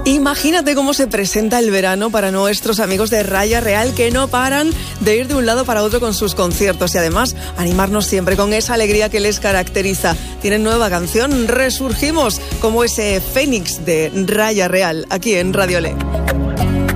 Imagínate cómo se presenta el verano para nuestros amigos de Raya Real, que no paran de ir de un lado para otro con sus conciertos y además animarnos siempre con esa alegría que les caracteriza. Tienen nueva canción, Resurgimos, como ese Fénix de Raya Real, aquí en Radio Le.